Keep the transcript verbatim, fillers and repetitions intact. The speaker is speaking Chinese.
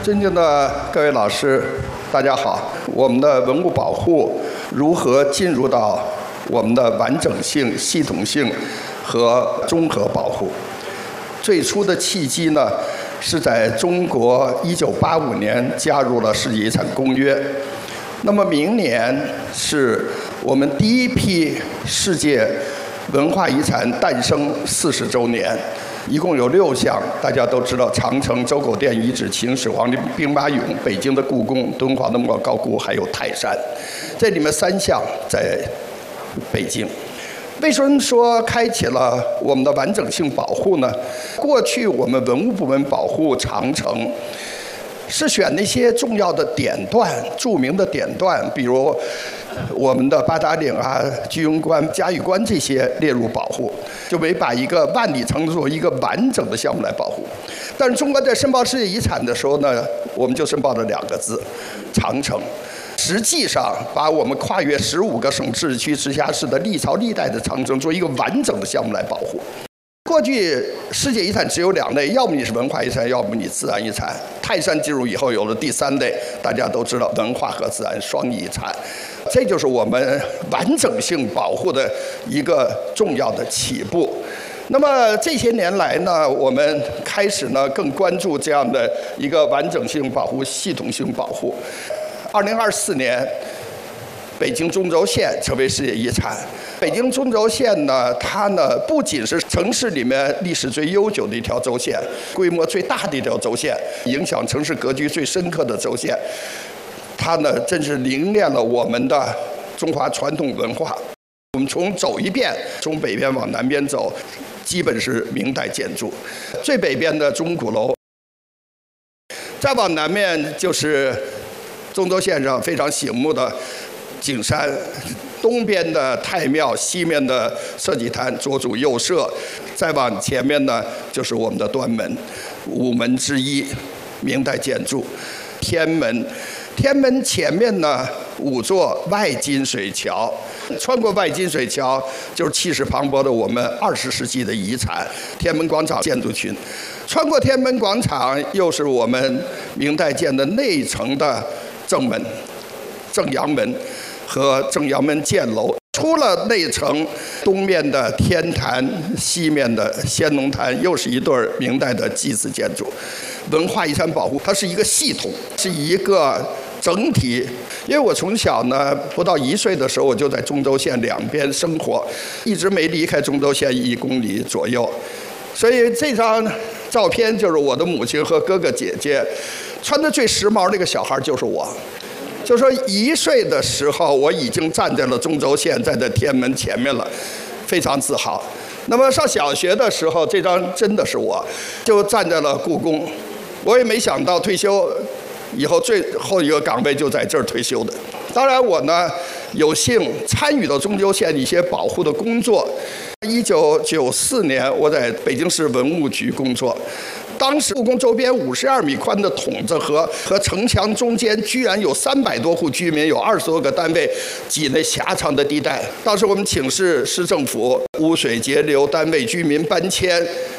尊敬的各位老师，大家好。我们的文物保护如何进入到我们的完整性、系统性和综合保护？最初的契机呢，是在中国一九八五年加入了世界遗产公约。那么明年是我们第一批世界文化遗产诞生四十周年。一共有六项，大家都知道：长城、周口店遗址、秦始皇的兵马俑、北京的故宫、敦煌的莫高窟，还有泰山。这里面三项在北京。为什么说开启了我们的完整性保护呢？过去我们文物部门保护长城，是选那些重要的点段、著名的点段，比如我们的八达岭啊、居庸关、嘉峪关这些列入保护，就没把一个万里长城作为一个完整的项目来保护。但是中国在申报世界遗产的时候呢，我们就申报了两个字：长城。实际上，把我们跨越十五个省、自治区、直辖市的历朝历代的长城，做一个完整的项目来保护。过去世界遗产只有两类，要么你是文化遗产，要么你自然遗产。泰山进入以后，有了第三类，大家都知道文化和自然双遗产。这就是我们完整性保护的一个重要的起步。那么这些年来呢，我们开始呢更关注这样的一个完整性保护、系统性保护。二零二四年，北京中轴线成为世界遗产。北京中轴线呢，它呢不仅是城市里面历史最悠久的一条轴线，规模最大的一条轴线，影响城市格局最深刻的轴线。它呢，真是凝练了我们的中华传统文化。我们从走一遍，从北边往南边走，基本是明代建筑。最北边的钟鼓楼，再往南面就是中轴线上非常醒目的景山，东边的太庙，西面的社稷坛，左主右社。再往前面呢，就是我们的端门，午门之一，明代建筑。天门，天门前面呢，五座外金水桥。穿过外金水桥，就是气势磅礴的我们二十世纪的遗产——天安门广场建筑群。穿过天安门广场，又是我们明代建的内城的正门、正阳门和正阳门箭楼。出了内城，东面的天坛，西面的先农坛，又是一对明代的祭祀建筑。文化遗产保护，它是一个系统，是一个整体。因为我从小呢，不到一岁的时候，我就在中轴线两边生活，一直没离开中轴线一公里左右。所以这张照片就是我的母亲和哥哥姐姐，穿的最时髦那个小孩就是我。就说一岁的时候，我已经站在了中轴线，在这天安门前面了，非常自豪。那么上小学的时候，这张真的是我，就站在了故宫。我也没想到退休以后最后一个岗位就在这儿退休的。当然我呢有幸参与到中轴线一些保护的工作。一九九四年，我在北京市文物局工作。当时故宫周边五十二米宽的筒子河和城墙中间，居然有三百多户居民，有二十多个单位挤那狭长的地带。当时我们请示市政府，污水截流、单位居民搬迁，